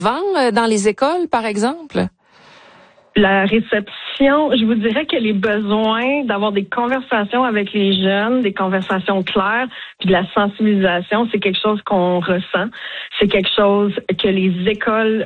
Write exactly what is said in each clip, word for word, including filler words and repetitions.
Vend dans les écoles, par exemple? La réception, je vous dirais que les besoins d'avoir des conversations avec les jeunes, des conversations claires, puis de la sensibilisation, c'est quelque chose qu'on ressent. C'est quelque chose que les écoles,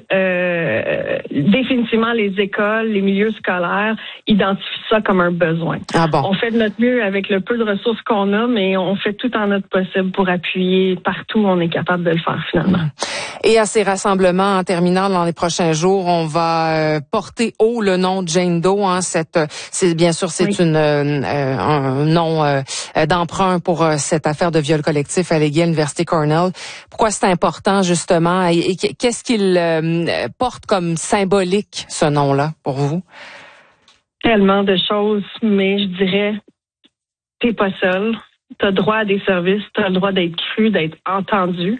euh, définitivement les écoles, les milieux scolaires identifient ça comme un besoin. Ah bon? On fait de notre mieux avec le peu de ressources qu'on a, mais on fait tout en notre possible pour appuyer partout où on est capable de le faire finalement. Et à ces rassemblements, en terminant dans les prochains jours, on va euh, porter haut le nom de Jane Doe. Hein, cette, c'est bien sûr, c'est oui. une euh, un nom euh, d'emprunt pour euh, cette affaire de viol collectif allégué à l'Université Cornell. Pourquoi c'est important justement et, et qu'est-ce qu'il euh, porte comme symbolique ce nom-là pour vous? Tellement de choses, mais je dirais, t'es pas seul. T'as droit à des services, t'as le droit d'être cru, d'être entendu.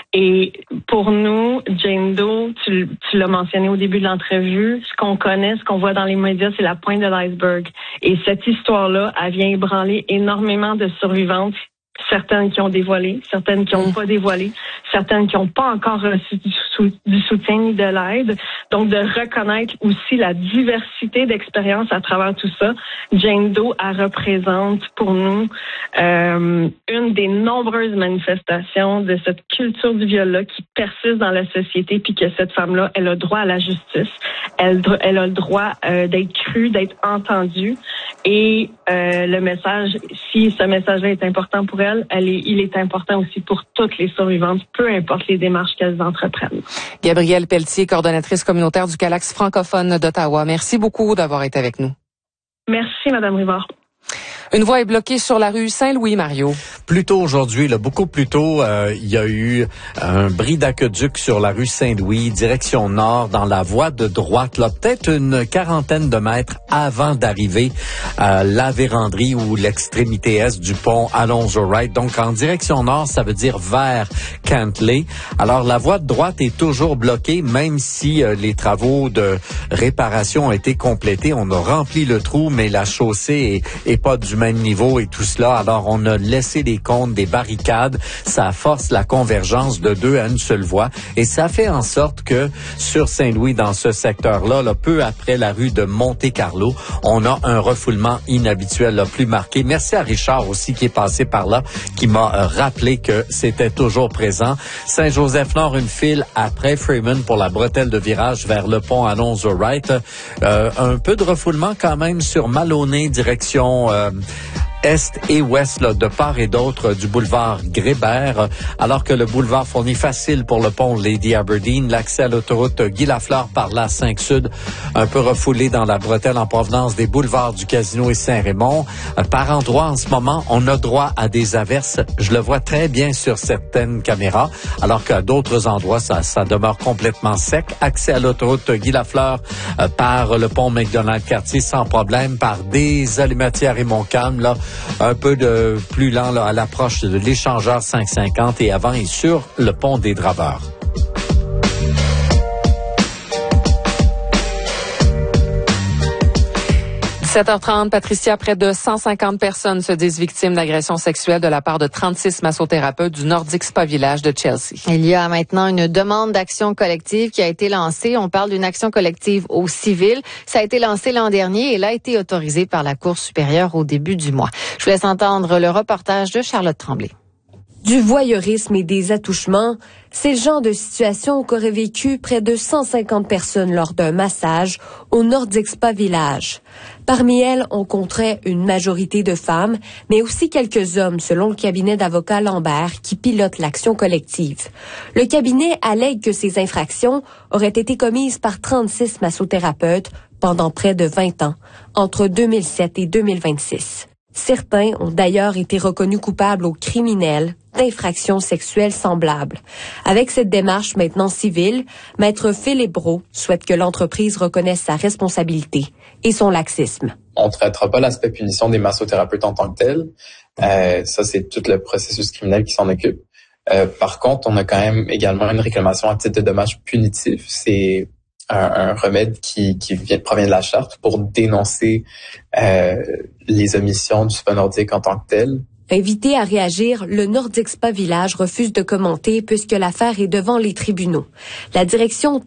Et pour nous, Jane Doe, tu, tu l'as mentionné au début de l'entrevue, ce qu'on connaît, ce qu'on voit dans les médias, c'est la pointe de l'iceberg. Et cette histoire-là, elle vient ébranler énormément de survivantes, certaines qui ont dévoilé, certaines qui n'ont pas dévoilé, certaines qui n'ont pas encore reçu du, sou- du soutien ni de l'aide. Donc, de reconnaître aussi la diversité d'expériences à travers tout ça. Jane Doe, elle représente pour nous euh, une des nombreuses manifestations de cette culture du viol-là qui persiste dans la société, puis que cette femme-là, elle a droit à la justice. Elle, elle a le droit euh, d'être crue, d'être entendue. Et euh, le message, si ce message-là est important pour elle, elle est, il est important aussi pour toutes les survivantes, peu importe les démarches qu'elles entreprennent. Gabrielle Pelletier, coordonnatrice communautaire du Calax francophone d'Ottawa. Merci beaucoup d'avoir été avec nous. Merci, Madame Rivard. Une voie est bloquée sur la rue Saint-Louis, Mario. Plus tôt aujourd'hui, là, beaucoup plus tôt, euh, il y a eu un bris d'aqueduc sur la rue Saint-Louis, direction nord, dans la voie de droite, là, peut-être une quarantaine de mètres avant d'arriver à la véranderie ou l'extrémité est du pont Alonzo-Wright. Donc, en direction nord, ça veut dire vers Cantley. Alors, la voie de droite est toujours bloquée, même si euh, les travaux de réparation ont été complétés. On a rempli le trou, mais la chaussée est, est pas du même niveau et tout cela. Alors, on a laissé des comptes, des barricades. Ça force la convergence de deux à une seule voie. Et ça fait en sorte que sur Saint-Louis, dans ce secteur-là, là, peu après la rue de Monte-Carlo, on a un refoulement inhabituel, là, plus marqué. Merci à Richard aussi qui est passé par là, qui m'a euh, rappelé que c'était toujours présent. Saint-Joseph-Nord, une file après Freeman pour la bretelle de virage vers le pont Alonzo-Wright. Euh, un peu de refoulement quand même sur Maloney, direction Euh, est et ouest, là, de part et d'autre du boulevard Grébert, alors que le boulevard fournit facile pour le pont Lady Aberdeen. L'accès à l'autoroute Guy Lafleur par la cinq Sud, un peu refoulé dans la bretelle en provenance des boulevards du Casino et Saint-Raymond. Par endroits, en ce moment, on a droit à des averses. Je le vois très bien sur certaines caméras, alors qu'à d'autres endroits, ça, ça demeure complètement sec. Accès à l'autoroute Guy Lafleur euh, par le pont McDonald-Cartier sans problème, par des Allumatières et Montcalm, là, un peu de plus lent là, à l'approche de l'échangeur cinq cent cinquante et avant et sur le pont des Draveurs. dix-sept heures trente, Patricia, près de cent cinquante personnes se disent victimes d'agressions sexuelles de la part de trente-six massothérapeutes du Nordic Spa Village de Chelsea. Il y a maintenant une demande d'action collective qui a été lancée. On parle d'une action collective au civil. Ça a été lancé l'an dernier et elle a été autorisée par la Cour supérieure au début du mois. Je vous laisse entendre le reportage de Charlotte Tremblay. Du voyeurisme et des attouchements, c'est le genre de situation qu'auraient vécu près de cent cinquante personnes lors d'un massage au Nordic Spa Village. Parmi elles, on compterait une majorité de femmes, mais aussi quelques hommes, selon le cabinet d'avocats Lambert, qui pilote l'action collective. Le cabinet allègue que ces infractions auraient été commises par trente-six massothérapeutes pendant près de vingt ans, entre deux mille sept et deux mille vingt-six. Certains ont d'ailleurs été reconnus coupables aux criminels d'infractions sexuelles semblables. Avec cette démarche maintenant civile, Maître Philippe Brault souhaite que l'entreprise reconnaisse sa responsabilité et son laxisme. On ne traitera pas l'aspect punition des massothérapeutes en tant que tel. Euh, ça, c'est tout le processus criminel qui s'en occupe. Euh, par contre, on a quand même également une réclamation à titre de dommages punitifs. C'est un, un remède qui, qui vient, provient de la charte pour dénoncer euh, les omissions du spa nordique en tant que tel. Invité à réagir, le Nordic Spa Village refuse de commenter puisque l'affaire est devant les tribunaux. La direction